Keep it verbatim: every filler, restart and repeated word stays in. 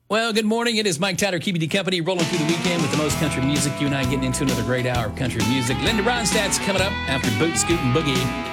Well, good morning. It is Mike Tyler, Q B D Company, rolling through the weekend with the most country music. You and I getting into another great hour of country music. Linda Ronstadt's coming up after Boot Scoot and Boogie.